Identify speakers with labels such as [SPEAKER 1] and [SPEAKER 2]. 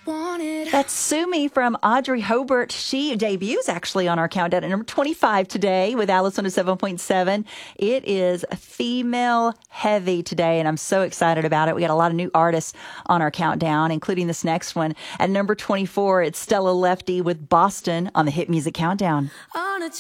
[SPEAKER 1] That's Sue Me from Audrey Hobart. She debuts actually on our countdown at number 25 today with Alice 107.7. It is female heavy today, and I'm so excited about it. We got a lot of new artists on our countdown, including this next one. At number 24, it's Stella Lefty with Boston on the Hit Music Countdown.
[SPEAKER 2] On a